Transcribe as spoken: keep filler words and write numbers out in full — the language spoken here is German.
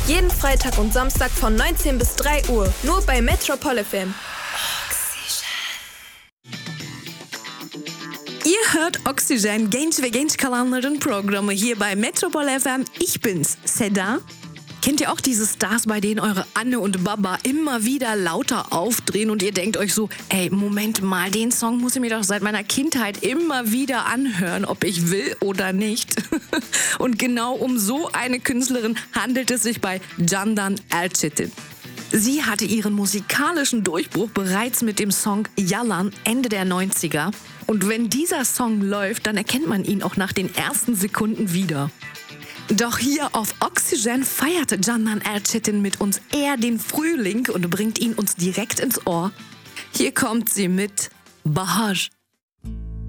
Jeden Freitag und Samstag von neunzehn bis drei Uhr. Nur bei Metropol F M. Ihr hört Oxygen, genç ve genç kalanların Programme hier bei Metropol F M. Ich bin's, Seda. Kennt ihr auch diese Stars, bei denen eure Anne und Baba immer wieder lauter aufdrehen und ihr denkt euch so, ey, Moment mal, den Song muss ich mir doch seit meiner Kindheit immer wieder anhören, ob ich will oder nicht. Und genau um so eine Künstlerin handelt es sich bei Candan Erçetin. Sie hatte ihren musikalischen Durchbruch bereits mit dem Song Yalan Ende der neunziger. Und wenn dieser Song läuft, dann erkennt man ihn auch nach den ersten Sekunden wieder. Doch hier auf Oxygen feiert Candan Erçetin mit uns eher den Frühling und bringt ihn uns direkt ins Ohr. Hier kommt sie mit Bahar.